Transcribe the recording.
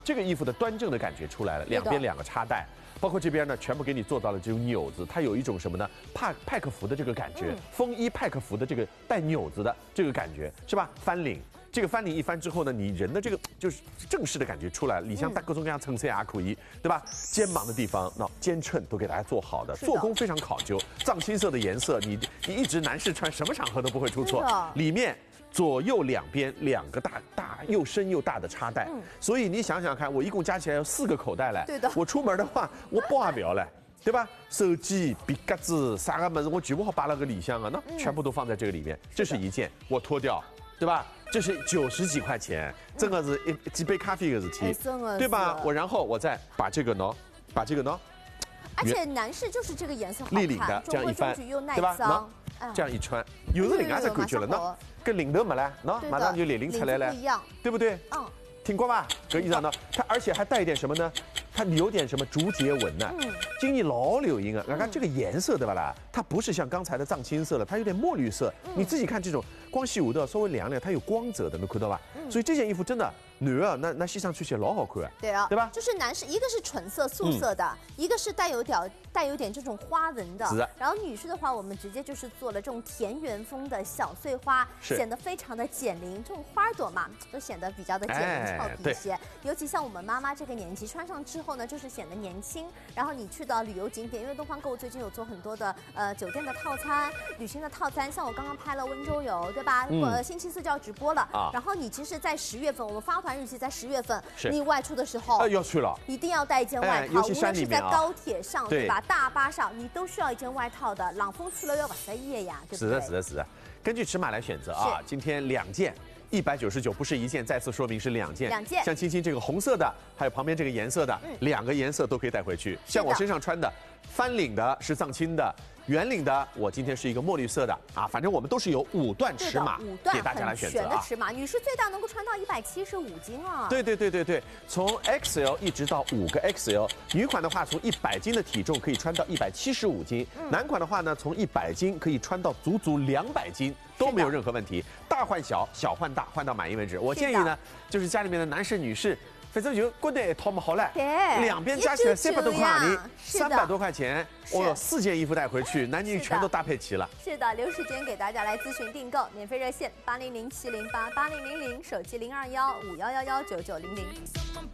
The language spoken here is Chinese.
这个衣服的端正的感觉出来了，两边两个插带，包括这边呢，全部给你做到了这种纽子，它有一种什么呢？派克服的这个感觉，风衣派克服的这个带纽子的这个感觉，是吧？翻领。这个翻领一翻之后呢，你人的这个就是正式的感觉出来了，里向搭各种各样层次也可以，对吧？肩膀的地方，那肩衬都给大家做好的，做工非常考究。藏青色的颜色，你一直男士穿什么场合都不会出错。里面左右两边两个大又深又大的插带，所以你想想看，我一共加起来有4个口袋嘞。 对的， 我出门的话，我包也不要嘞。对吧？手机、笔夹子、啥个么子，我全部好摆了个里向啊，那全部都放在这个里面。这是一件，我脱掉，对吧？这是90几块钱，真的是几杯咖啡的事情，对吧？然后我再把这个呢， 而且男士就是这个颜色好看， 立领的这样一翻， 对吧？这样一穿，又是另外一种感觉了，那跟领头没了，那马上就领出来了，对不对？听过吧？这衣裳呢，它而且还带一点什么呢？它有点什么竹节纹呢？今年老流行啊！看这个颜色对吧啦？它不是像刚才的藏青色了，它有点墨绿色。你自己看这种光洗舞的稍微凉凉，它有光泽的，能看到吧？所以这件衣服真的女儿那系上去起来老好看啊！ 对啊， 对吧？ 就是男士一个是纯色素色的，一个是带有点这种花纹的。是。然后女士的话，我们直接就是做了这种田园风的小碎花，显得非常的减龄。这种花朵嘛，都显得比较的减龄俏皮一些。尤其像我们妈妈这个年纪，穿上之后呢，就是显得年轻。然后你去到旅游景点，因为东方购物最近有做很多的酒店的套餐、旅行的套餐，像我刚刚拍了温州游，对吧？星期4就要直播了。然后你其实，在10月份，我们发团日期在10月份，你外出的时候要去了， 一定要带一件外套，无论是在高铁上，对吧？大巴上，你都需要一件外套的。冷风去了要不适宜呀，对不对？ 是的。根据尺码来选择啊，今天2件。199不是1件，再次说明是2件。像青青这个红色的，还有旁边这个颜色的，2个颜色都可以带回去。像我身上穿的，翻领的是藏青的，圆领的我今天是一个墨绿色的啊。反正我们都是有5段尺码给大家来选择啊。 全的尺码，女士最大能够穿到175斤啊。 对，从 XL 一直到5个 XL， 女款的话从100斤的体重可以穿到175斤，男款的话呢从100斤可以穿到足200斤。都没有任何问题，大换小，小换大，换到满意为止。我建议呢，就是家里面的男士、女士，反正就觉得一套嘛好嘞，两边加起来300多块，300多块钱，我4件衣服带回去，男女全都搭配齐了。 是的，留时间给大家来咨询订购，免费热线800-708-8000，手机021-5111-9900。